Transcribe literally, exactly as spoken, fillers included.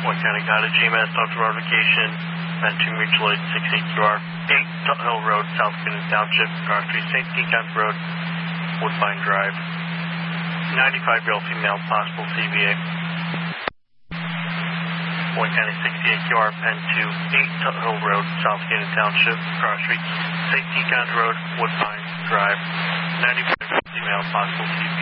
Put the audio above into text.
One County Cottage, G M S, Doctor Notification, Venturing Mutual Aid, six eight Q R, eight Tut Hill Road, South Canyon Township, Car three, Saint Deacon Road, Woodbine Drive. ninety-five year old female, possible C V A. One County sixty-eight Q R, Pen two, eight Tut Hill Road, South Canyon Township, Car three, Saint Deacon Road, Woodbine Drive. ninety-five year old female, possible C V A.